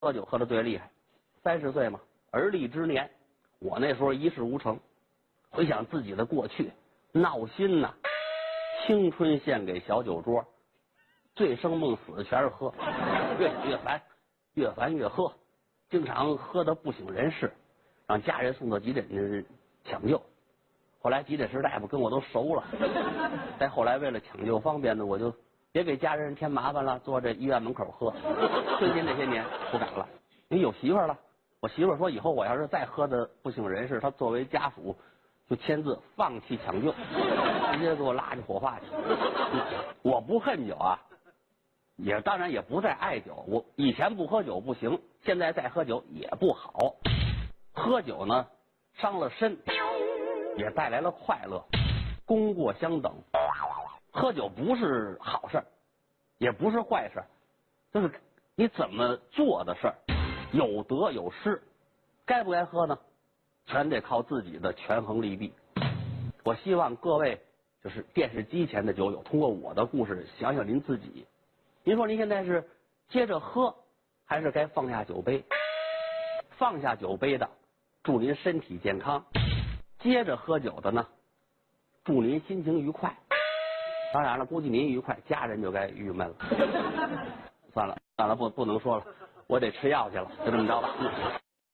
喝酒喝得最厉害，30岁嘛，而立之年，我那时候一事无成，回想自己的过去，闹心呐，青春献给小酒桌，醉生梦死全是喝，越想越烦，越烦越喝，经常喝得不省人事，让家人送到急诊抢救。后来急诊室大夫跟我都熟了，再后来为了抢救方便呢，我就别给家人添麻烦了，坐这医院门口喝。最近这些年不敢了，因为有媳妇儿了。我媳妇儿说，以后我要是再喝的不省人事，她作为家属就签字放弃抢救，直接给我拉去火化去。我不恨酒啊，当然也不再爱酒。我以前不喝酒不行，现在再喝酒也不好。喝酒呢，伤了身，也带来了快乐，功过相等。喝酒不是好事，也不是坏事，就是你怎么做的事儿，有得有失。该不该喝呢？全得靠自己的权衡利弊。我希望各位就是电视机前的酒友，通过我的故事想想您自己。您说您现在是接着喝，还是该放下酒杯？放下酒杯的，祝您身体健康；接着喝酒的呢，祝您心情愉快。当然了，估计您愉快，家人就该郁闷了。算了，不能说了，我得吃药去了，就这么着吧。